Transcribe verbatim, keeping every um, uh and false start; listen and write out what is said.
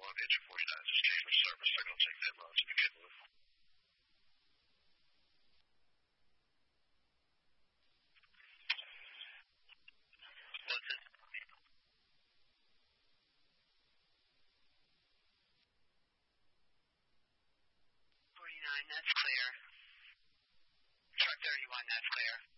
on engine forty-nine. Just gave me service signal. Take that load to begin with. What's it? forty-nine, that's clear. Truck thirty-one, that's clear.